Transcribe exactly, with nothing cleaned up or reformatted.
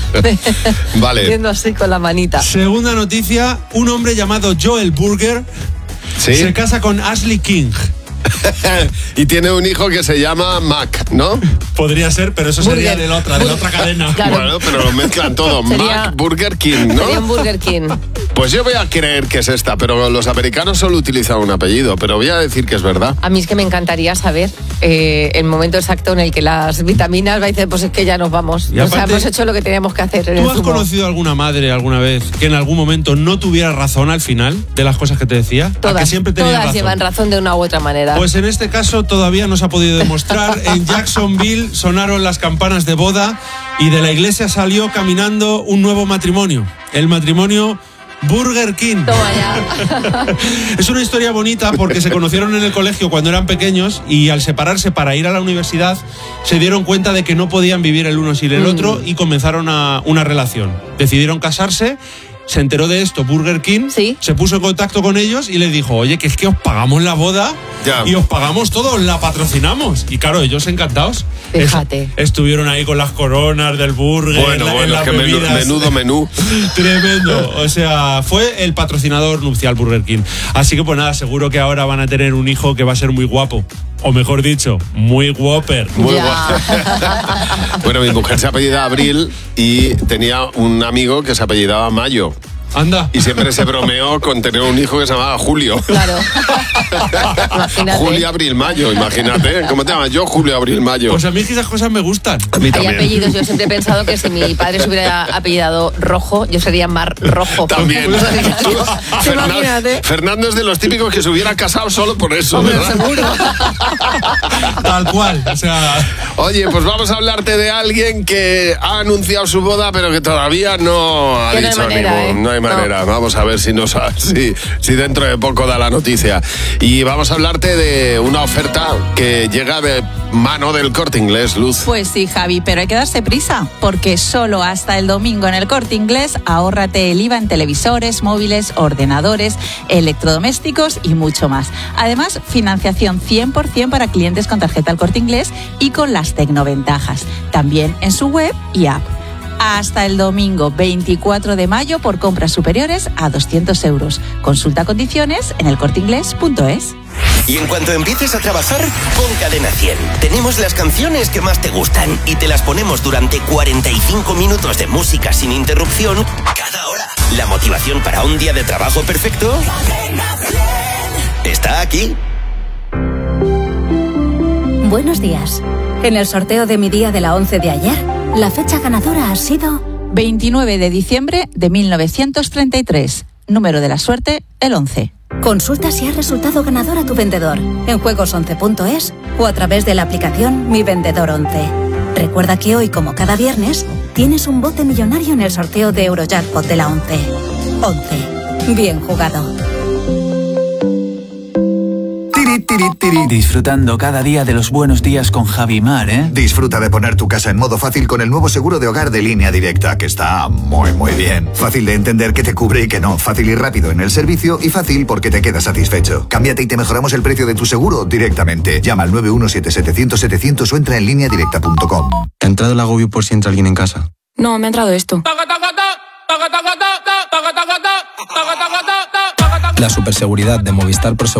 Vale. Haciendo así con la manita. Segunda noticia, un hombre llamado Joel Burger ¿Sí? se casa con Ashley King. Y tiene un hijo que se llama Mac, ¿no? Podría ser, pero eso sería de la otra, de la otra cadena. Claro. Bueno, pero lo mezclan todo. Sería- Mac, Burger King, ¿no? Sería un Burger King. Pues yo voy a creer que es esta, pero los americanos solo utilizan un apellido, pero voy a decir que es verdad. A mí es que me encantaría saber eh, el momento exacto en el que las vitaminas va a decir, pues es que ya nos vamos. Y O sea, aparte, hemos hecho lo que teníamos que hacer en ¿Tú el has zumo. conocido alguna madre alguna vez que en algún momento no tuviera razón al final de las cosas que te decía? ¿A que Todas, siempre tenía todas razón? llevan razón de una u otra manera. Pues en este caso todavía no se ha podido demostrar. En Jacksonville sonaron las campanas de boda y de la iglesia salió caminando un nuevo matrimonio. El matrimonio Burger King. Toma ya. Es una historia bonita porque se conocieron en el colegio cuando eran pequeños y al separarse para ir a la universidad se dieron cuenta de que no podían vivir el uno sin el otro y comenzaron a una relación. Decidieron casarse. Se enteró de esto Burger King, Sí. se puso en contacto con ellos y les dijo, oye, que es que os pagamos la boda Ya. y os pagamos todo, os la patrocinamos. Y claro, ellos encantados. Fíjate. Es- estuvieron ahí con las coronas del burger, Bueno, en la- en bueno, es las que menú- bebidas. menudo menú. Tremendo. O sea, fue el patrocinador nupcial Burger King. Así que pues nada, seguro que ahora van a tener un hijo que va a ser muy guapo. O mejor dicho, muy guaper. Muy Ya. guay. Bueno, mi mujer se apellida Abril y tenía un amigo que se apellidaba Mayo. Anda. Y siempre se bromeó con tener un hijo que se llamaba Julio. Claro. Imagínate. Julio Abril Mayo, imagínate. ¿Cómo te llamas? Yo, Julio Abril Mayo. Pues a mí esas cosas me gustan. A mí Hay también. apellidos. Yo siempre he pensado que si mi padre se hubiera apellidado Rojo, yo sería Mar Rojo. También. Tú, Fernan- Imagínate. Fernando es de los típicos que se hubiera casado solo por eso, Hombre, ¿verdad? seguro. Tal cual. O sea, Oye, pues vamos a hablarte de alguien que ha anunciado su boda, pero que todavía no ha Que no hay dicho manera, ningún- ¿eh? No hay manera. No. Vamos a ver si, nos, si, si dentro de poco da la noticia. Y vamos a hablarte de una oferta que llega de mano del Corte Inglés, Luz. Pues sí, Javi, pero hay que darse prisa, porque solo hasta el domingo en el Corte Inglés ahórrate el I V A en televisores, móviles, ordenadores, electrodomésticos y mucho más. Además, financiación cien por ciento para clientes con tarjeta El Corte Inglés y con las tecnoventajas. También en su web y app. Hasta el domingo veinticuatro de mayo por compras superiores a doscientos euros. Consulta condiciones en el corte inglés punto es. Y en cuanto empieces a trabajar, pon Cadena cien. Tenemos las canciones que más te gustan y te las ponemos durante cuarenta y cinco minutos de música sin interrupción cada hora. La motivación para un día de trabajo perfecto está aquí. Buenos días. En el sorteo de mi día de la once de ayer, la fecha ganadora ha sido veintinueve de diciembre de mil novecientos treinta y tres. Número de la suerte, el once. Consulta si ha resultado ganador a tu vendedor en juegos once punto es o a través de la aplicación Mi Vendedor once. Recuerda que hoy, como cada viernes, tienes un bote millonario en el sorteo de Eurojackpot de la once. once. Bien jugado. Tiri, tiri, tiri. Disfrutando cada día de los buenos días con Javi y Mar, ¿eh? Disfruta de poner tu casa en modo fácil con el nuevo seguro de hogar de Línea Directa, que está muy, muy bien. Fácil de entender qué te cubre y qué no. Fácil y rápido en el servicio y fácil porque te quedas satisfecho. Cámbiate y te mejoramos el precio de tu seguro directamente. Llama al nueve uno siete setecientos setecientos o entra en línea directa punto com. ¿Te ha entrado el agobio por si entra alguien en casa? No, me ha entrado esto. La superseguridad de Movistar Prosegur